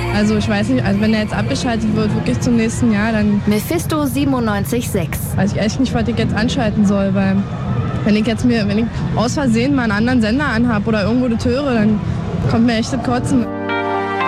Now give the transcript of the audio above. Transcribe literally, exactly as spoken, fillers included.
Also ich weiß nicht, also wenn er jetzt abgeschaltet wird, wirklich zum nächsten Jahr, dann Mephisto siebenundneunzig Komma sechs. weiß ich echt nicht, was ich jetzt anschalten soll, weil wenn ich jetzt mir, wenn ich aus Versehen mal einen anderen Sender anhab oder irgendwo das höre, dann kommt mir echt das Kotzen.